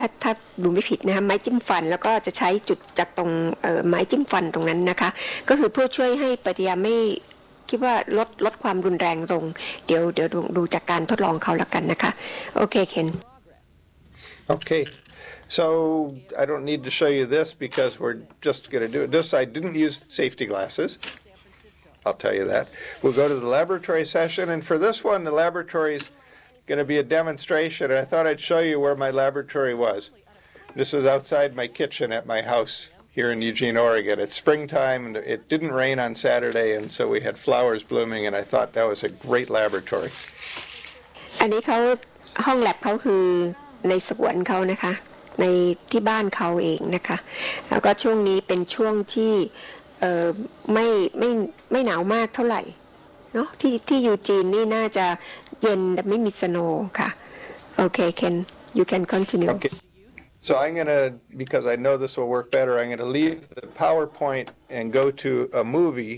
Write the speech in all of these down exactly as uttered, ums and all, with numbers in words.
ถ้าถ้าดูไม่ผิดนะคะไม้จิ้มฟันแล้วก็จะใช้จุดจากตรงไม้จิ้มฟันตรงนั้นนะคะก็คือเพื่อช่วยให้ปฏิกิริยาไม่คิดว่าลดลดความรุนแรงลงเดี๋ยวเดี๋ยวดูจากการทดลองเขาแล้วกันนะคะโอเคเคน Okay, so I don't need to show you this because we're just going to do it. This I didn't use safety glasses. I'll tell you that. We'll go to the laboratory session, and for this one, the laboratory is going to be a demonstration. I thought I'd show you where my laboratory was. This is outside my kitchen at my house here in Eugene, Oregon. It's springtime, and it didn't rain on Saturday, and so we had flowers blooming, and I thought that was a great laboratory. อันนี้เขาห้องแลบเขาคือในสวนเขานะคะในที่บ้านเขาเองนะคะแล้วก็ช่วงนี้เป็นช่วงที่เอ่อไม่ไม่ไม่หนาวมากเท่าไหร่เนาะที่ที่ยูจีนนี่น่าจะเย็นแต่ไม่มีสโนว์ค่ะโอเค Ken you can continue okay. So I'm going to, because I know this will work better, I'm going to leave the PowerPoint and go to a movie.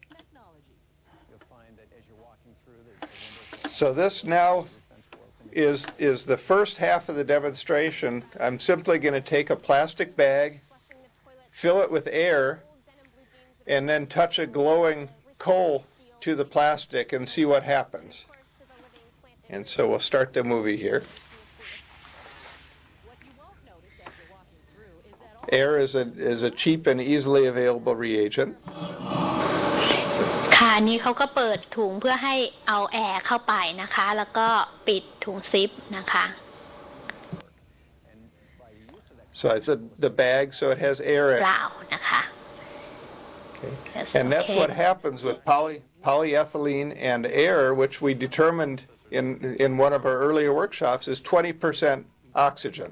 So this now is is the first half of the demonstration. I'm simply going to take a plastic bag, fill it with air, and then touch a glowing coal to the plastic and see what happens. And so we'll start the movie here. Air is a is a cheap and easily available reagent. ค่ะนี้เขาก็เปิดถุงเพื่อให้เอาแอร์เข้าไปนะคะแล้วก็ปิดถุงซิปนะคะ So it's a, the bag, so it has air in it. เปล่านะคะ Okay. And that's what happens with poly polyethylene and air, which we determined in in one of our earlier workshops is twenty percent oxygen.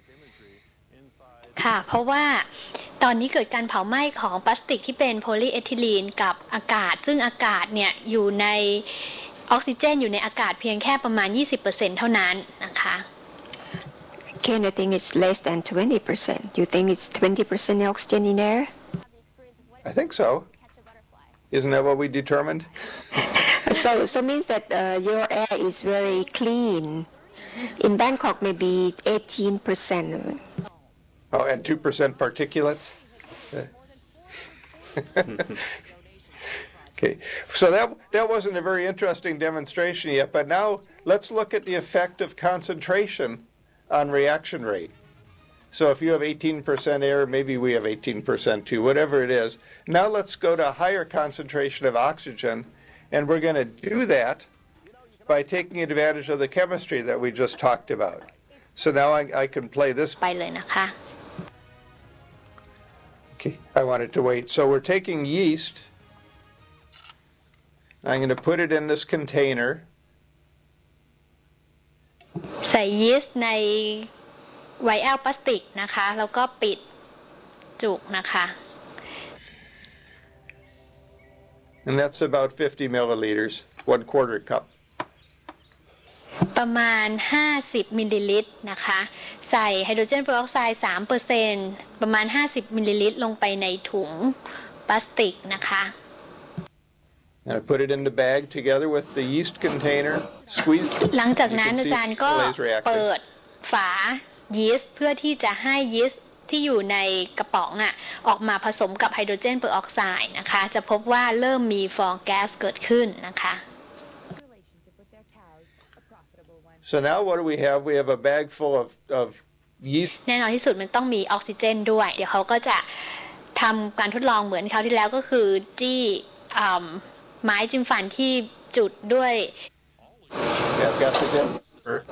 ค่ะเพราะว่าตอนนี้เกิดการเผาไหม้ของพลาสติกที่เป็นโพลีเอทิลีนกับอากาศซึ่งอากาศเนี่ยอยู่ในออกซิเจนอยู่ในอากาศเพียงแค่ประมาณ ยี่สิบเปอร์เซ็นต์ เท่านั้นนะคะ Ken I think it's less than twenty percent you think it's twenty percent oxygen in air I think so. Isn't that what we determined? so so means that uh, your air is very clean in Bangkok maybe eighteen percent Oh, and two percent particulates? Okay, so that, that wasn't a very interesting demonstration yet, but now let's look at the effect of concentration on reaction rate. So if you have eighteen percent air, maybe we have eighteen percent too, whatever it is. Now let's go to a higher concentration of oxygen, and we're going to do that by taking advantage of the chemistry that we just talked about. So now I, I can play this. ไปเลยนะคะ Okay, I wanted to wait. So we're taking yeast. I'm going to put it in this container. ใส่ยีสต์ในไวแอลพลาสติกนะคะแล้วก็ปิดจุกนะคะ And that's about fifty milliliters, one quarter cup. ประมาณห้าสิบมิลลิลิตรนะคะใส่ไฮโดรเจนเปอร์ออกไซด์ สามเปอร์เซ็นต์ ประมาณห้าสิบมิลลิลิตรลงไปในถุงพลาสติกนะคะ And I put it in the bag together with the yeast container, squeeze. หลังจากนั้นอาจารย์ก็เปิดฝายีสต์เพื่อที่จะให้ยีสต์ที่อยู่ในกระป๋องอ่ะออกมาผสมกับไฮโดรเจนเปอร์ออกไซด์นะคะจะพบว่าเริ่มมีฟองแก๊สเกิดขึ้นนะคะ So now what do we have? We have a bag full of, of yeast. แน่นอนที่สุดมันต้องมีออกซิเจนด้วยเดี๋ยวเขาก็จะทำการทดลองเหมือนคราวที่แล้วก็คือจี้ไม้จิ้มฟันที่จุดด้วย Yeah, I've got the